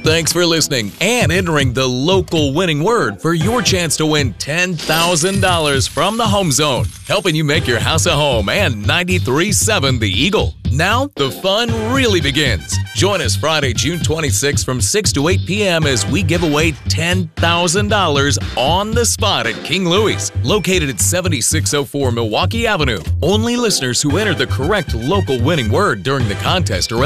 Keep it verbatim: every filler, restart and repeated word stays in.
Thanks for listening and entering the local winning word for your chance to win ten thousand dollars from the Home Zone, helping you make your house a home and ninety-three point seven The Eagle. Now, the fun really begins. Join us Friday, June twenty-sixth from six to eight p.m. as we give away ten thousand dollars on the spot at King Louie's, located at seventy-six oh four Milwaukee Avenue. Only listeners who enter the correct local winning word during the contest are